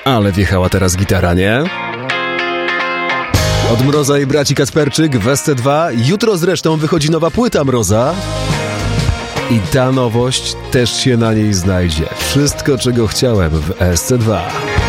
Ale wjechała teraz gitara, nie? Od Mroza i braci Kasperczyk w SC2. Jutro zresztą wychodzi nowa płyta Mroza. I ta nowość też się na niej znajdzie. Wszystko, czego chciałem w SC2.